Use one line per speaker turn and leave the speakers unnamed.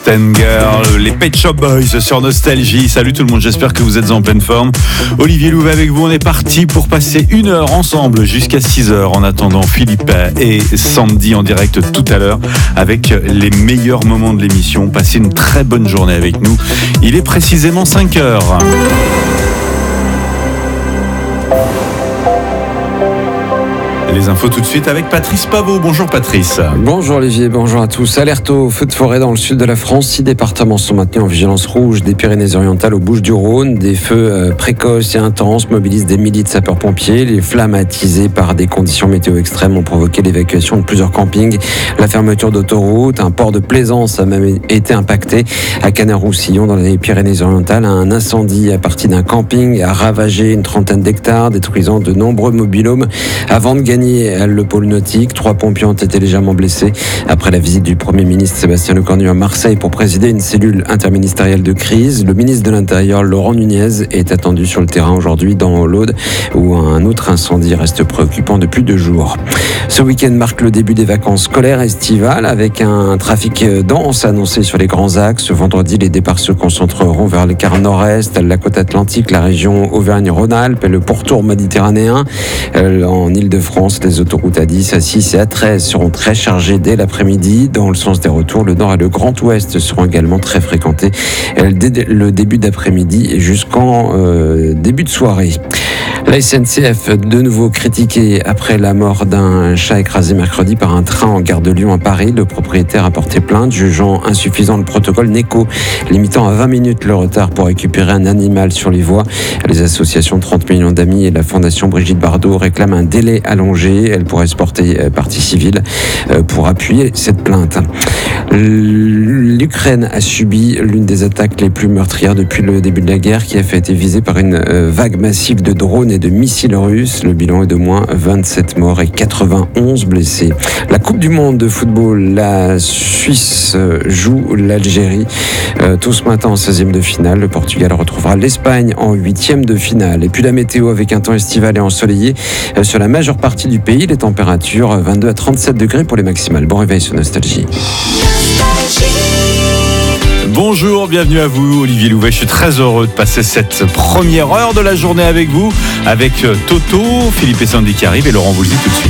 Mountain Girl, les Pet Shop Boys sur Nostalgie. Salut tout le monde, j'espère que vous êtes en pleine forme. Olivier Louvet avec vous, on est parti pour passer 1 heure ensemble jusqu'à 6 heures. En attendant, Philippe et Sandy en direct tout à l'heure avec les meilleurs moments de l'émission. Passez une très bonne journée avec nous. Il est précisément 5 heures. Les infos tout de suite avec Patrice Pavot. Bonjour Patrice.
Bonjour Olivier, bonjour à tous. Alerte au feu de forêt dans le sud de la France. 6 départements sont maintenus en vigilance rouge, des Pyrénées-Orientales aux Bouches-du-Rhône. Des feux précoces et intenses mobilisent des milliers de sapeurs-pompiers. Les flammes attisées par des conditions météo extrêmes ont provoqué l'évacuation de plusieurs campings. La fermeture d'autoroutes, un port de plaisance a même été impacté. À Canet-Roussillon, dans les Pyrénées-Orientales, un incendie à partir d'un camping a ravagé une trentaine d'hectares, détruisant de nombreux mobil-homes avant de gagner le pôle nautique. 3 pompiers ont été légèrement blessés après la visite du Premier ministre Sébastien Lecornu à Marseille pour présider une cellule interministérielle de crise. Le ministre de l'Intérieur, Laurent Nunez, est attendu sur le terrain aujourd'hui dans l'Aude, où un autre incendie reste préoccupant depuis 2 jours. Ce week-end marque le début des vacances scolaires estivales avec un trafic dense annoncé sur les grands axes. Vendredi, les départs se concentreront vers le quart nord-est, la côte atlantique, la région Auvergne-Rhône-Alpes et le pourtour méditerranéen. En Île-de-France, les autoroutes A10, A6 et A13 seront très chargées dès l'après-midi. Dans le sens des retours, le nord et le grand ouest seront également très fréquentés dès le début d'après-midi et jusqu'en début de soirée. La SNCF, de nouveau critiquée après la mort d'un chat écrasé mercredi par un train en gare de Lyon à Paris. Le propriétaire a porté plainte, jugeant insuffisant le protocole NECO, limitant à 20 minutes le retard pour récupérer un animal sur les voies. Les associations 30 millions d'amis et la fondation Brigitte Bardot réclament un délai allongé. Elle pourrait se porter partie civile pour appuyer cette plainte. L'Ukraine a subi l'une des attaques les plus meurtrières depuis le début de la guerre, qui a été visée par une vague massive de drones et de missiles russes. Le bilan est de moins 27 morts et 91 blessés. La Coupe du Monde de football, la Suisse joue l'Algérie tout ce matin en 16e de finale. Le Portugal retrouvera l'Espagne en 8e de finale. Et puis la météo avec un temps estival et ensoleillé sur la majeure partie du pays. Les températures 22 à 37 degrés pour les maximales. Bon réveil sur Nostalgie.
Bonjour, bienvenue à vous, Olivier Louvet. Je suis très heureux de passer cette première heure de la journée avec vous, avec Toto, Philippe et Sandy qui arrivent et Laurent vous le dit tout de suite.